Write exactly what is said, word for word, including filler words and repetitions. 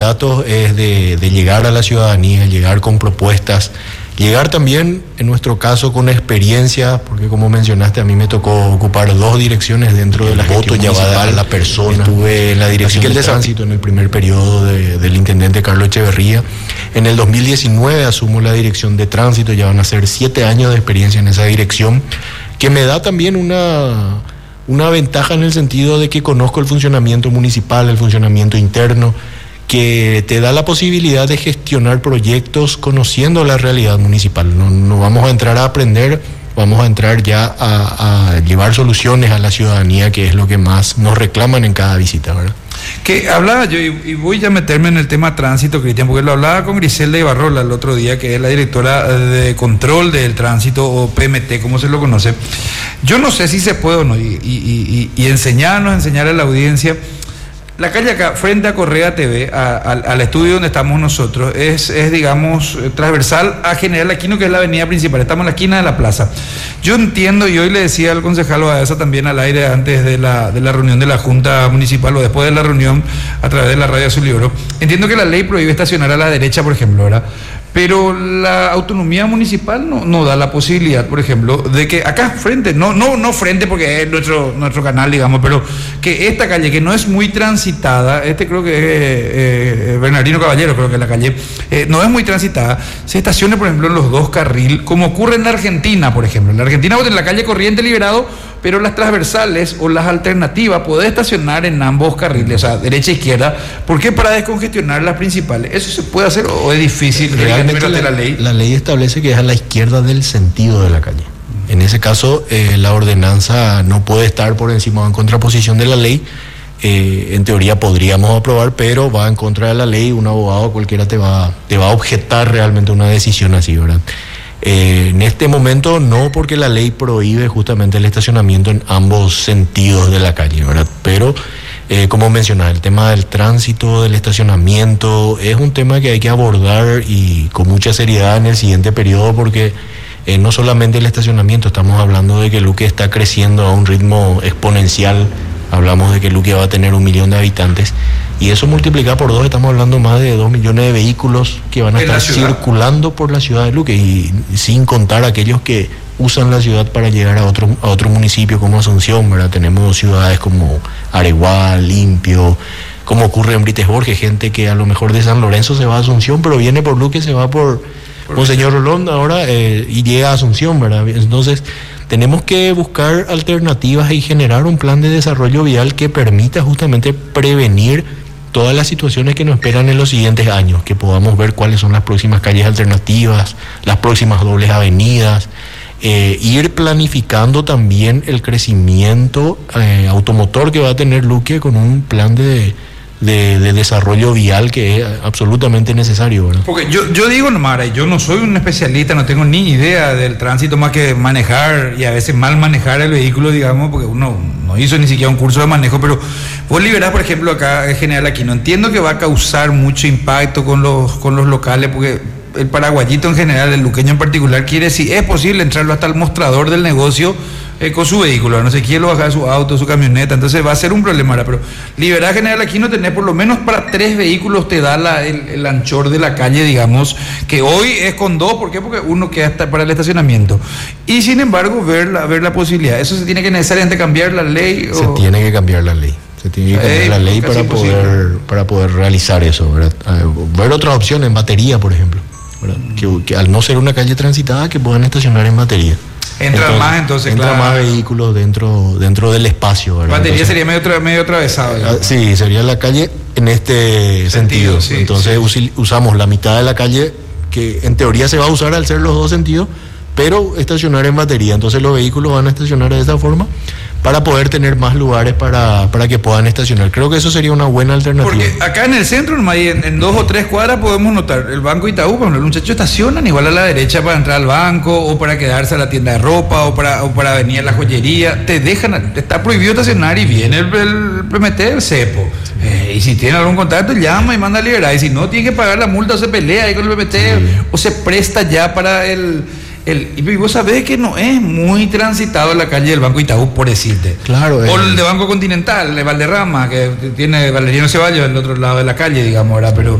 candidatos es de, de llegar a la ciudadanía, llegar con propuestas, llegar también, en nuestro caso, con experiencia, porque como mencionaste, a mí me tocó ocupar dos direcciones dentro de la gestión municipal a la persona. Estuve en la dirección del tránsito en el primer periodo de, del intendente Carlos Echeverría. En el dos mil diecinueve asumo la dirección de tránsito, ya van a ser siete años de experiencia en esa dirección, que me da también una, una ventaja en el sentido de que conozco el funcionamiento municipal, el funcionamiento interno, que te da la posibilidad de gestionar proyectos conociendo la realidad municipal. No, no vamos a entrar a aprender, vamos a entrar ya a, a llevar soluciones a la ciudadanía, que es lo que más nos reclaman en cada visita, ¿verdad? Que hablaba yo, y, y voy a meterme en el tema tránsito, Cristian, porque lo hablaba con Griselda Ibarrola el otro día, que es la directora de control del tránsito, o P M T, como se lo conoce. Yo no sé si se puede o no, y, y, y, y enseñarnos, enseñar a la audiencia. La calle acá, frente a Correa T V, a, a, al estudio donde estamos nosotros, es, es, digamos, transversal a General Aquino, que es la avenida principal. Estamos en la esquina de la plaza. Yo entiendo, y hoy le decía al concejal Baeza también al aire antes de la, de la reunión de la Junta Municipal, o después de la reunión a través de la radio Azul y Oro, entiendo que la ley prohíbe estacionar a la derecha, por ejemplo, ¿verdad? Pero la autonomía municipal no, no da la posibilidad, por ejemplo, de que acá frente, no, no, no frente porque es nuestro, nuestro canal, digamos, pero que esta calle que no es muy transitada, este creo que es eh, Bernardino Caballero, creo que es la calle, eh, no es muy transitada, se estacione, por ejemplo, en los dos carriles, como ocurre en la Argentina, por ejemplo. En la Argentina, en la calle Corriente Liberado, pero las transversales o las alternativas, podés estacionar en ambos carriles, o sea, derecha e izquierda. ¿Por qué? Para descongestionar las principales. ¿Eso se puede hacer o es difícil? Realmente la, la, ley? la ley establece que es a la izquierda del sentido de la calle. En ese caso, eh, la ordenanza no puede estar por encima o en contraposición de la ley. Eh, en teoría podríamos aprobar, pero va en contra de la ley. Un abogado cualquiera te va, te va a objetar realmente una decisión así, ¿verdad? Eh, en este momento no, porque la ley prohíbe justamente el estacionamiento en ambos sentidos de la calle, ¿verdad? Pero, eh, como mencionaba, el tema del tránsito, del estacionamiento, es un tema que hay que abordar y con mucha seriedad en el siguiente periodo, porque eh, no solamente el estacionamiento, estamos hablando de que Luque está creciendo a un ritmo exponencial. Hablamos de que Luque va a tener un millón de habitantes, y eso multiplicado por dos, estamos hablando más de dos millones de vehículos que van a estar circulando por la ciudad de Luque, y sin contar aquellos que usan la ciudad para llegar a otro, a otro municipio como Asunción, ¿verdad? Tenemos ciudades como Areguá, Limpio, como ocurre en Brites Borges, gente que a lo mejor de San Lorenzo se va a Asunción, pero viene por Luque, se va por Monseñor Rolón ahora eh, y llega a Asunción, ¿verdad? Entonces, tenemos que buscar alternativas y generar un plan de desarrollo vial que permita justamente prevenir todas las situaciones que nos esperan en los siguientes años, que podamos ver cuáles son las próximas calles alternativas, las próximas dobles avenidas, eh, ir planificando también el crecimiento eh, automotor que va a tener Luque con un plan de... De, de desarrollo vial que es absolutamente necesario, ¿verdad? Porque yo, yo digo, Mara, yo no soy un especialista, no tengo ni idea del tránsito más que manejar, y a veces mal manejar el vehículo, digamos, porque uno no hizo ni siquiera un curso de manejo, pero vos liberás, por ejemplo, acá en General Aquino, entiendo que va a causar mucho impacto con los, con los locales, porque el paraguayito en general, el luqueño en particular, quiere, si es posible, entrarlo hasta el mostrador del negocio eh, con su vehículo, no sé quién lo baja de su auto, su camioneta, entonces va a ser un problema ahora, pero liberar General Aquino, tener por lo menos para tres vehículos te da la, el, el anchor de la calle, digamos, que hoy es con dos. ¿Por qué? Porque uno queda hasta para el estacionamiento, y sin embargo ver la, ver la posibilidad. ¿Eso se tiene que necesariamente cambiar la ley? Se o... tiene que cambiar la ley. Se tiene que cambiar eh, la ley para poder, para poder realizar eso, ¿verdad? Ver otras opciones, en batería, por ejemplo, ¿verdad? Que, que al no ser una calle transitada, que puedan estacionar en batería. Entran más, entonces, Entran claro. más vehículos dentro, dentro del espacio, ¿verdad? Batería entonces, sería medio, tra medio atravesado. ¿verdad? Sí, sería la calle en este sentido. sentido. Sí, entonces sí. Usamos la mitad de la calle, que en teoría se va a usar al ser los dos sentidos, pero estacionar en batería. Entonces los vehículos van a estacionar de esa forma para poder tener más lugares para, para que puedan estacionar. Creo que eso sería una buena alternativa. Porque acá en el centro, en, en dos o tres cuadras, podemos notar el Banco Itaú, cuando los muchachos estacionan igual a la derecha para entrar al banco, o para quedarse a la tienda de ropa, o para, o para venir a la joyería. Te dejan, está prohibido estacionar, y viene el, el P M T, el cepo. Eh, y si tiene algún contacto, llama y manda a liberar. Y si no, tiene que pagar la multa, o se pelea ahí con el P M T, sí. O se presta ya para el... El, y vos sabés que no es muy transitado la calle del Banco Itaú, por decirte. Claro. O el de Banco Continental, de Valderrama, que tiene Valeriano Ceballos del otro lado de la calle, digamos, ¿verdad? Pero